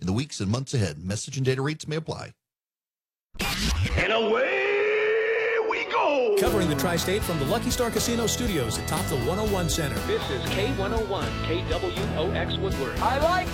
the weeks and months ahead. Message and data rates may apply. And away we go! Covering the tri-state from the Lucky Star Casino Studios atop the 101 Center. This is K101, KWOX Woodward. I like